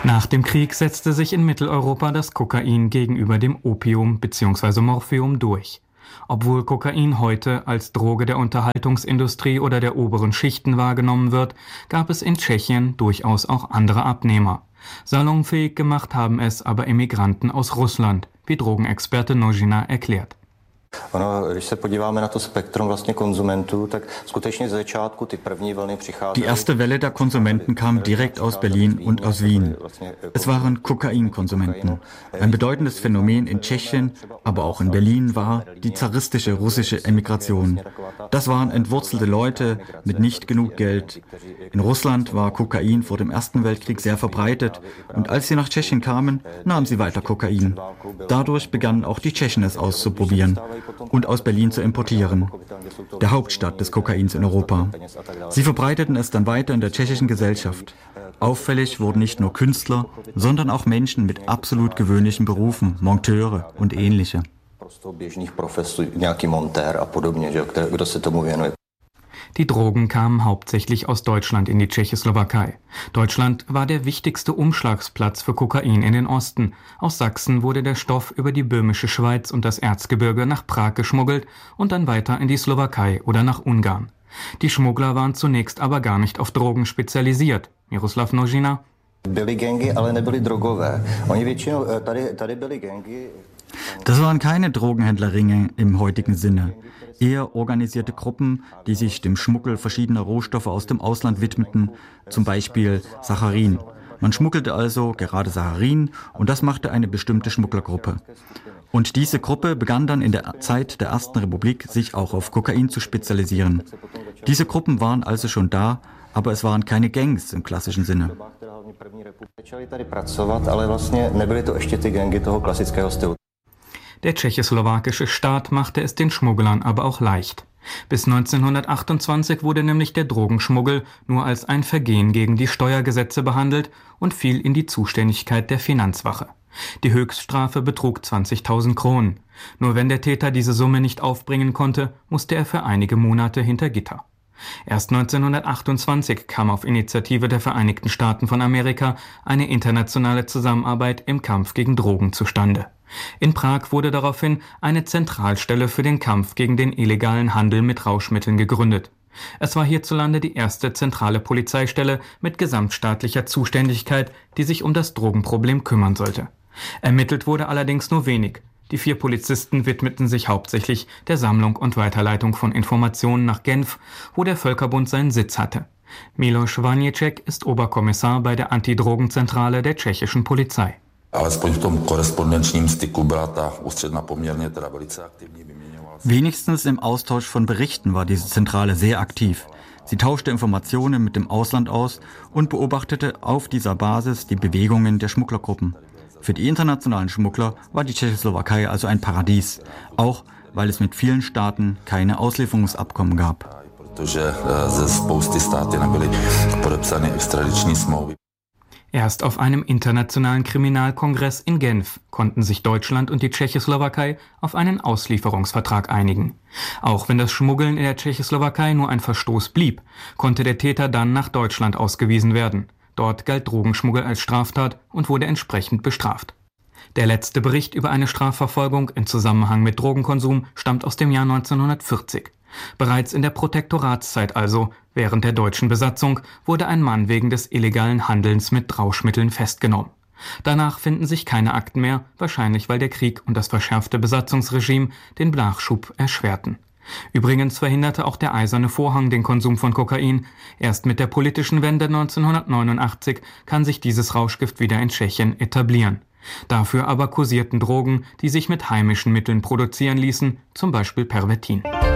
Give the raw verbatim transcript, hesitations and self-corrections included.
Nach dem Krieg setzte sich in Mitteleuropa das Kokain gegenüber dem Opium bzw. Morphium durch. Obwohl Kokain heute als Droge der Unterhaltungsindustrie oder der oberen Schichten wahrgenommen wird, gab es in Tschechien durchaus auch andere Abnehmer. Salonfähig gemacht haben es aber Emigranten aus Russland, wie Drogenexperte Nožina erklärt. Die erste Welle der Konsumenten kam direkt aus Berlin und aus Wien. Es waren Kokainkonsumenten. Ein bedeutendes Phänomen in Tschechien, aber auch in Berlin war die zaristische russische Emigration. Das waren entwurzelte Leute mit nicht genug Geld. In Russland war Kokain vor dem Ersten Weltkrieg sehr verbreitet und als sie nach Tschechien kamen, nahmen sie weiter Kokain. Dadurch begannen auch die Tschechen es auszuprobieren und aus Berlin zu importieren, der Hauptstadt des Kokains in Europa. Sie verbreiteten es dann weiter in der tschechischen Gesellschaft. Auffällig wurden nicht nur Künstler, sondern auch Menschen mit absolut gewöhnlichen Berufen, Monteure und ähnliche. Die Drogen kamen hauptsächlich aus Deutschland in die Tschechoslowakei. Deutschland war der wichtigste Umschlagsplatz für Kokain in den Osten. Aus Sachsen wurde der Stoff über die böhmische Schweiz und das Erzgebirge nach Prag geschmuggelt und dann weiter in die Slowakei oder nach Ungarn. Die Schmuggler waren zunächst aber gar nicht auf Drogen spezialisiert. Miroslav Nožina. Das waren keine Drogenhändlerringe im heutigen Sinne. Eher organisierte Gruppen, die sich dem Schmuggel verschiedener Rohstoffe aus dem Ausland widmeten, zum Beispiel Saccharin. Man schmuggelte also gerade Saccharin und das machte eine bestimmte Schmugglergruppe. Und diese Gruppe begann dann in der Zeit der Ersten Republik, sich auch auf Kokain zu spezialisieren. Diese Gruppen waren also schon da, aber es waren keine Gangs im klassischen Sinne. Der tschechoslowakische Staat machte es den Schmugglern aber auch leicht. Bis neunzehnhundertachtundzwanzig wurde nämlich der Drogenschmuggel nur als ein Vergehen gegen die Steuergesetze behandelt und fiel in die Zuständigkeit der Finanzwache. Die Höchststrafe betrug zwanzigtausend Kronen. Nur wenn der Täter diese Summe nicht aufbringen konnte, musste er für einige Monate hinter Gitter. Erst neunzehnhundertachtundzwanzig kam auf Initiative der Vereinigten Staaten von Amerika eine internationale Zusammenarbeit im Kampf gegen Drogen zustande. In Prag wurde daraufhin eine Zentralstelle für den Kampf gegen den illegalen Handel mit Rauschmitteln gegründet. Es war hierzulande die erste zentrale Polizeistelle mit gesamtstaatlicher Zuständigkeit, die sich um das Drogenproblem kümmern sollte. Ermittelt wurde allerdings nur wenig. Die vier Polizisten widmeten sich hauptsächlich der Sammlung und Weiterleitung von Informationen nach Genf, wo der Völkerbund seinen Sitz hatte. Miloš Vaněček ist Oberkommissar bei der Antidrogenzentrale der tschechischen Polizei. Wenigstens im Austausch von Berichten war diese Zentrale sehr aktiv. Sie tauschte Informationen mit dem Ausland aus und beobachtete auf dieser Basis die Bewegungen der Schmugglergruppen. Für die internationalen Schmuggler war die Tschechoslowakei also ein Paradies, auch weil es mit vielen Staaten keine Auslieferungsabkommen gab. Erst auf einem internationalen Kriminalkongress in Genf konnten sich Deutschland und die Tschechoslowakei auf einen Auslieferungsvertrag einigen. Auch wenn das Schmuggeln in der Tschechoslowakei nur ein Verstoß blieb, konnte der Täter dann nach Deutschland ausgewiesen werden. Dort galt Drogenschmuggel als Straftat und wurde entsprechend bestraft. Der letzte Bericht über eine Strafverfolgung im Zusammenhang mit Drogenkonsum stammt aus dem Jahr neunzehnhundertvierzig. Bereits in der Protektoratszeit, also während der deutschen Besatzung, wurde ein Mann wegen des illegalen Handelns mit Rauschmitteln festgenommen. Danach finden sich keine Akten mehr, wahrscheinlich weil der Krieg und das verschärfte Besatzungsregime den Nachschub erschwerten. Übrigens verhinderte auch der Eiserne Vorhang den Konsum von Kokain. Erst mit der politischen Wende neunzehnhundertneunundachtzig kann sich dieses Rauschgift wieder in Tschechien etablieren. Dafür aber kursierten Drogen, die sich mit heimischen Mitteln produzieren ließen, zum Beispiel Pervitin.